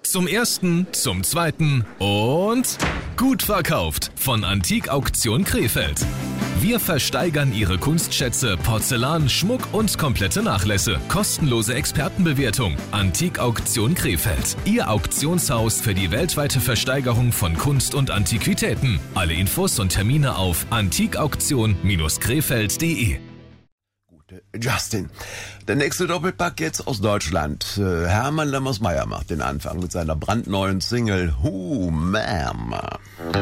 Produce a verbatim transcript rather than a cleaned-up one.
Zum ersten, zum zweiten und gut verkauft von Antikauktion Krefeld. Wir versteigern Ihre Kunstschätze, Porzellan, Schmuck und komplette Nachlässe. Kostenlose Expertenbewertung. Antikauktion Krefeld. Ihr Auktionshaus für die weltweite Versteigerung von Kunst und Antiquitäten. Alle Infos und Termine auf antikauktion Krefeld punkt de. Justin. Der nächste Doppelpack jetzt aus Deutschland. Hermann Lemmersmeier macht den Anfang mit seiner brandneuen Single Who Ma'am.